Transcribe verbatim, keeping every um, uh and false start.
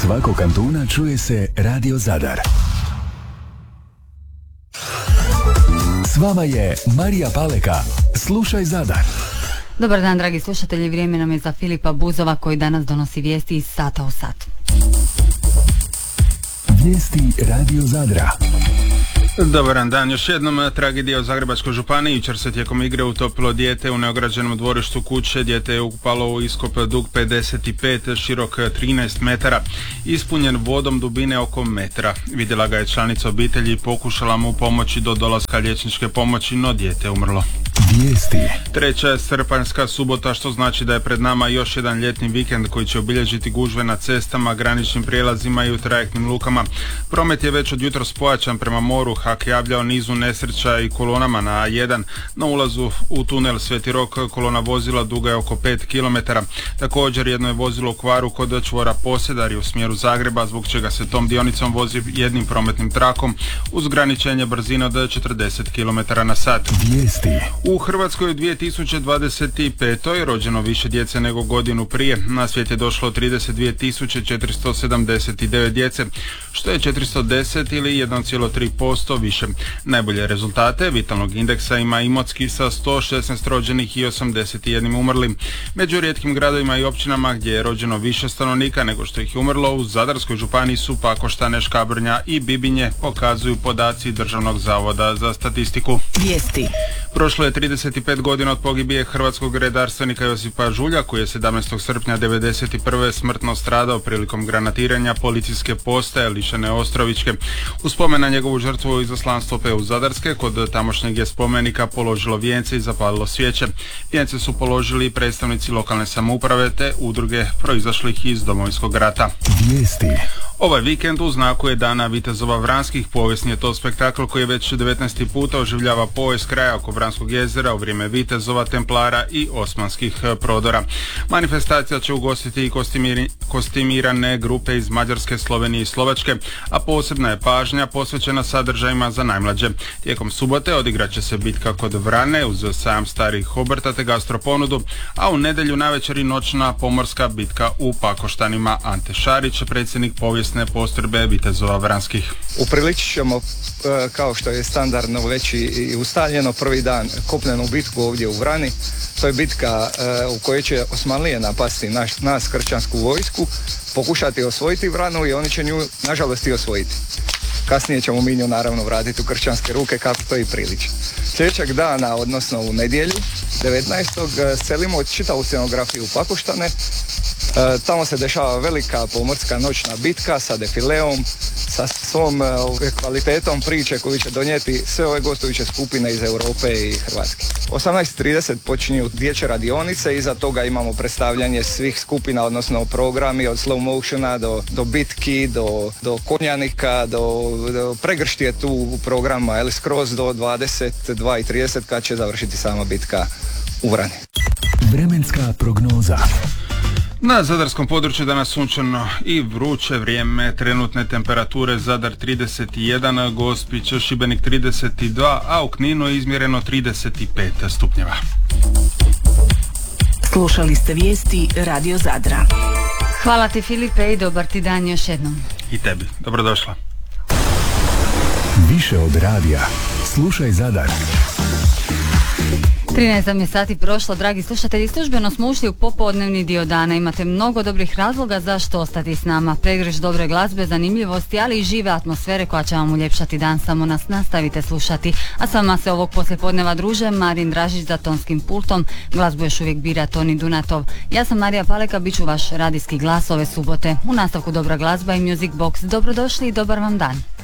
svakog kantuna čuje se Radio Zadar. S vama je Marija Paleka. Slušaj Zadar. Dobar dan, dragi slušatelji, vrijeme nam je za Filipa Buzova koji danas donosi vijesti iz sata u sat. Vijesti Radio Zadra. Dobar dan, još jednom tragedija u Zagrebačkoj županiji. Jučer se tijekom igre utopilo dijete u neograđenom dvorištu kuće. Dijete je upalo u iskop dug pedeset pet, širok trinaest metara, ispunjen vodom dubine oko metra. Vidjela ga je članica obitelji i pokušala mu pomoći do dolaska liječničke pomoći, no dijete je umrlo. Vijesti. Treća je srpanjska subota, što znači da je pred nama još jedan ljetni vikend koji će obilježiti gužve na cestama, graničnim prijelazima i u trajektnim lukama. Promet je već od jutros pojačan prema moru. Hak javlja o nizu nesreća i kolonama na A jedan. Na ulazu u tunel Sveti Rok kolona vozila duga je oko pet kilometara. Također jedno je vozilo u kvaru kod čvora Posedari u smjeru Zagreba, zbog čega se tom dionicom vozi jednim prometnim trakom uz ograničenje brzine od četrdeset kilometara na sat. Vijesti. U Hrvatskoj u dvije tisuće dvadeset pet. je rođeno više djece nego godinu prije. Na svijet je došlo trideset dvije tisuće četiristo sedamdeset devet djece, što je četiristo deset ili jedan zarez tri posto više. Najbolje rezultate vitalnog indeksa ima Imotski sa sto šesnaest rođenih i osamdeset jedan umrlim. Među rijetkim gradovima i općinama gdje je rođeno više stanovnika nego što ih je umrlo u Zadarskoj županiji su Pakoštane, Škabrnja i Bibinje, pokazuju podaci Državnog zavoda za statistiku. Vijesti. Prošlo je trideset pet godina od pogibije hrvatskog redarstvenika Josipa Žulja, koji je sedamnaestog srpnja devedeset prve smrtno stradao prilikom granatiranja policijske postaje Lišane Ostrovićke. U spomen na njegovu žrtvu izaslanstvo P U Zadarske kod tamošnjeg je spomenika položilo vijence i zapalilo svijeće. Vijence su položili predstavnici lokalne samouprave te udruge proizašlih iz Domovinskog rata. Vijesti. Ovaj vikend u znaku je Dana vitezova Vranskih. Povijesni je to spektakl koji već devetnaesti puta oživljava povijest kraja oko Vranskog jezera u vrijeme vitezova, templara i osmanskih prodora. Manifestacija će ugostiti i kostimiri, kostimirane grupe iz Mađarske, Slovenije i Slovačke, a posebna je pažnja posvećena sadržajima za najmlađe. Tijekom subote odigrat će se bitka kod Vrane uz sajam starih obrta te gastroponudu, a u nedjelju navečer i noćna pomorska bitka u Pakoštanima. Ante Šarić, predsjednik povijesne postrojbe vitezova Vranskih. Upriličit ćemo, kao što je standardno već i ustaljeno, prvi dan kopnenu bitku ovdje u Vrani. To je bitka u kojoj će Osmanlije napasti naš, nas kršćansku vojsku, pokušati osvojiti Vranu i oni će nju nažalost i osvojiti. Kasnije ćemo mi nju naravno vratiti u kršćanske ruke kako to i priliči. Sljedećeg dana, odnosno u nedjelju, devetnaestog selimo čitavu scenografiju u Pakoštane. E, tamo se dešava velika pomorska noćna bitka sa defileom, sa svom e, kvalitetom priče koju će donijeti sve ove gostujuće skupine iz Europe i Hrvatske. osamnaest trideset počinju dječje radionice, iza toga imamo predstavljanje svih skupina, odnosno programi od slow motiona do, do bitki, do, do konjanika, do, do pregršti je tu u programa, ali skroz do dvadeset dva i trideset kad će završiti sama bitka u Vrani. Vremenska prognoza. Na zadarskom području danas sunčano i vruće vrijeme, trenutne temperature Zadar trideset jedan, Gospić, Šibenik trideset dva, a u Kninu je izmjereno trideset pet stupnjeva. Slušali ste vijesti Radio Zadra. Hvala ti, Filipe, i dobar ti dan još jednom. I tebi, dobrodošla. Više od radija. Slušaj Zadar. trinaest je sati prošlo, dragi slušatelji, službeno smo ušli u popodnevni dio dana. Imate mnogo dobrih razloga zašto ostati s nama. Pregrš dobre glazbe, zanimljivosti, ali i žive atmosfere koja će vam uljepšati dan. Samo nas nastavite slušati. A s vama se ovog poslijepodneva druže Marin Dražić za tonskim pultom. Glazbu još uvijek bira Toni Dunatov. Ja sam Marija Paleka, bit ću vaš radijski glas ove subote. U nastavku dobra glazba i Music Box. Dobrodošli i dobar vam dan.